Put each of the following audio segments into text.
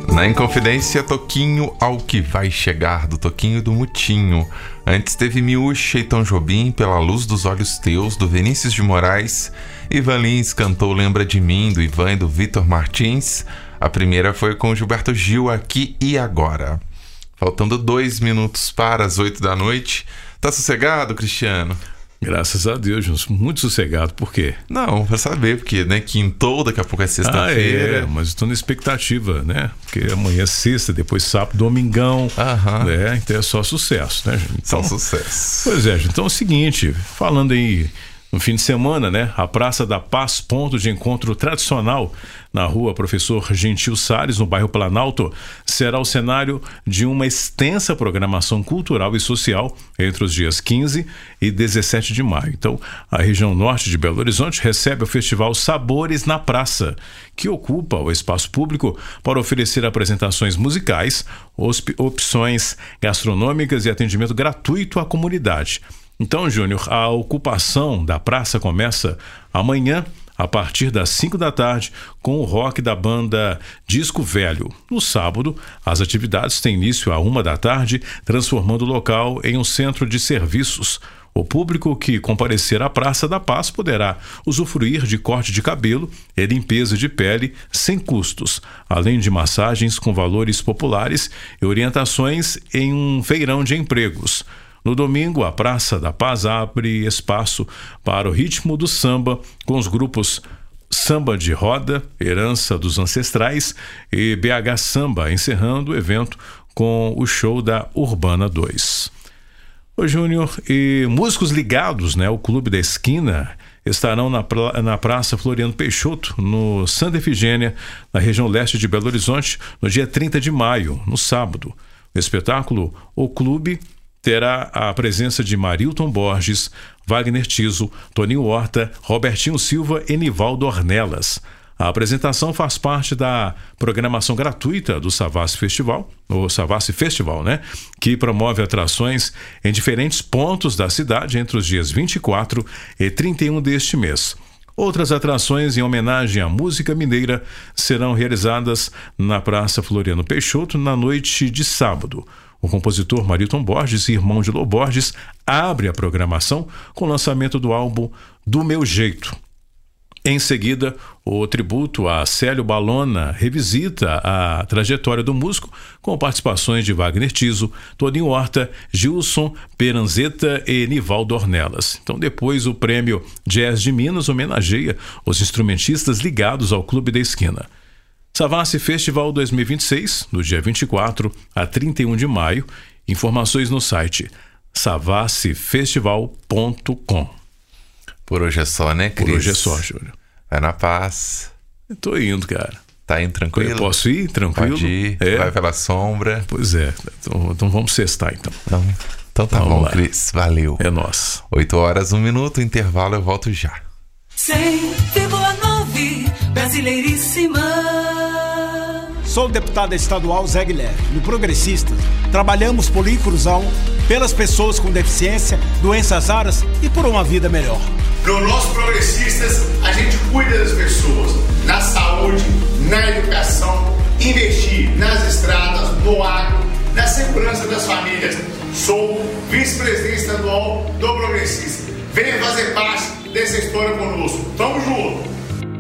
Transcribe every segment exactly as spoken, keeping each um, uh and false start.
Na Inconfidência, Toquinho ao que vai chegar, do Toquinho e do Mutinho. Antes teve Miúcha e Tom Jobim, Pela Luz dos Olhos Teus, do Vinícius de Moraes. Ivan Lins cantou Lembra de Mim, do Ivan e do Vitor Martins. A primeira foi com Gilberto Gil, Aqui e Agora. Faltando dois minutos para as oito da noite. Tá sossegado, Cristiano? Graças a Deus, muito sossegado. Por quê? Não, pra saber, porque, né, quintou, daqui a pouco é sexta-feira. Ah, é, mas estou na expectativa, né? Porque amanhã é sexta, depois sábado, domingão. Aham. Né? Então é só sucesso, né, gente? Então, só sucesso. Pois é, gente. Então é o seguinte, falando aí no fim de semana, né? A Praça da Paz, ponto de encontro tradicional na rua Professor Gentil Salles, no bairro Planalto, será o cenário de uma extensa programação cultural e social entre os dias quinze e dezessete de maio. Então, a região norte de Belo Horizonte recebe o festival Sabores na Praça, que ocupa o espaço público para oferecer apresentações musicais, opções gastronômicas e atendimento gratuito à comunidade. Então, Júnior, a ocupação da praça começa amanhã, a partir das cinco da tarde, com o rock da banda Disco Velho. No sábado, as atividades têm início à uma da tarde, transformando o local em um centro de serviços. O público que comparecer à Praça da Paz poderá usufruir de corte de cabelo e limpeza de pele sem custos, além de massagens com valores populares e orientações em um feirão de empregos. No domingo, a Praça da Paz abre espaço para o ritmo do samba, com os grupos Samba de Roda, Herança dos Ancestrais e B H Samba, encerrando o evento com o show da Urbana dois. Ô Júnior, e músicos ligados, né, ao Clube da Esquina estarão na, pra, na Praça Floriano Peixoto, no Santa Efigênia, na região leste de Belo Horizonte, no dia trinta de maio, no sábado. O espetáculo O Clube terá a presença de Marilton Borges, Wagner Tiso, Toninho Horta, Robertinho Silva e Nivaldo Ornelas. A apresentação faz parte da programação gratuita do Savassi Festival, o Savassi Festival, né? Que promove atrações em diferentes pontos da cidade entre os dias vinte e quatro e trinta e um deste mês. Outras atrações em homenagem à música mineira serão realizadas na Praça Floriano Peixoto na noite de sábado. O compositor Marilton Borges, irmão de Lô Borges, abre a programação com o lançamento do álbum Do Meu Jeito. Em seguida, o tributo a Célio Balona revisita a trajetória do músico com participações de Wagner Tiso, Toninho Horta, Gilson Peranzeta e Nivaldo Ornelas. Então, depois, o prêmio Jazz de Minas homenageia os instrumentistas ligados ao Clube da Esquina. Savassi Festival dois mil e vinte e seis, do dia vinte e quatro a trinta e um de maio. Informações no site savassi festival ponto com. Por hoje é só, né, Cris? Por hoje é só, Júlio. Vai na paz. Eu tô indo, cara. Tá indo tranquilo? Eu posso ir tranquilo? Pode ir, é. Vai pela sombra. Pois é, então, então vamos sextar, então. Então, então tá vamos bom, lá. Cris. Valeu. É nóis. oito horas, um minuto, intervalo, eu volto já. cem vírgula nove Brasileiríssima. Sou o deputado estadual Zé Guilherme. No Progressistas, trabalhamos por inclusão, pelas pessoas com deficiência, doenças raras e por uma vida melhor. No nosso Progressistas, a gente cuida das pessoas, na saúde, na educação, investir nas estradas, no agro, na segurança das famílias. Sou vice-presidente estadual do Progressistas. Venha fazer parte dessa história conosco. Tamo junto!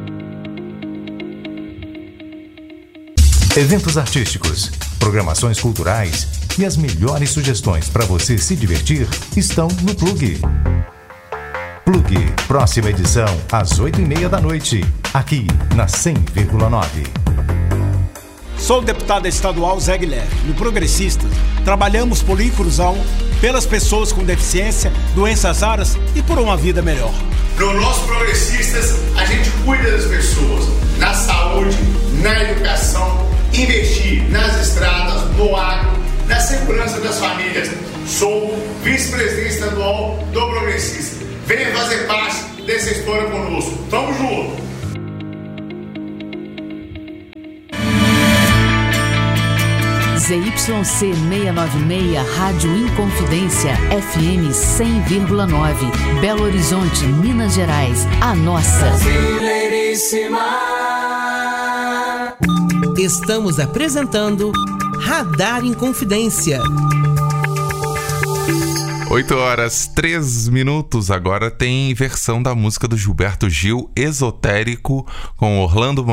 Eventos artísticos, programações culturais e as melhores sugestões para você se divertir estão no Plug. Plug, próxima edição às oito e meia da noite, aqui na cem vírgula nove. Sou o deputado estadual Zé Guilherme. No Progressistas, trabalhamos por inclusão, pelas pessoas com deficiência, doenças raras e por uma vida melhor. No nosso Progressistas, a gente cuida das pessoas, na saúde, na educação, investir nas estradas, no agro, na segurança das famílias. Sou vice-presidente estadual do Progressista. Venha fazer parte dessa história conosco. Tamo junto! Z Y C seiscentos e noventa e seis, Rádio Inconfidência, F M cem vírgula nove, Belo Horizonte, Minas Gerais, a nossa. Brasileiríssima. Estamos apresentando Radar Inconfidência. oito horas, três minutos. Agora tem versão da música do Gilberto Gil, Esotérico, com Orlando